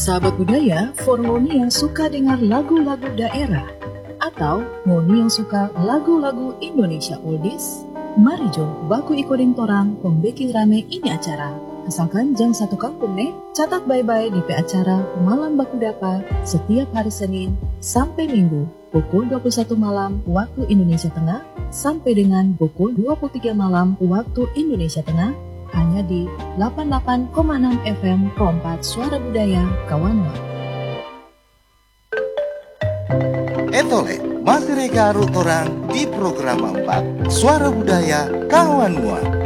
Sahabat budaya, for ngoni yang suka dengar lagu-lagu daerah atau ngoni yang suka lagu-lagu Indonesia oldies, mari jom baku ikoring torang pembikin rame ini acara. Asalkan jam satu kampung nih, catat bye-bye di acara Malam Baku Dapa setiap hari Senin sampai Minggu pukul 21 malam waktu Indonesia Tengah sampai dengan pukul 23 malam waktu Indonesia Tengah hanya di 88,6 FM Kompat Suara Budaya Kawanwa. Etole, masih reka arut orang di program 4 Suara Budaya Kawanwa.